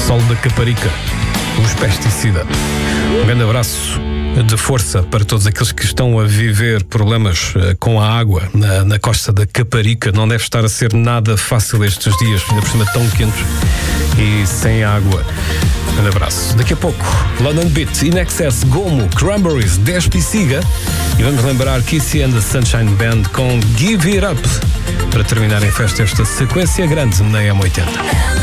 Sol da Caparica, os pesticida. Um grande abraço de força para todos aqueles que estão a viver problemas com a água na costa da Caparica. Não deve estar a ser nada fácil estes dias, ainda por cima tão quentes e sem água. Um abraço. Daqui a pouco, London Beat, In Excess, Gomo, Cranberries, Despe e Siga. E vamos lembrar Kissy and the Sunshine Band com Give It Up para terminar em festa esta sequência grande na M80.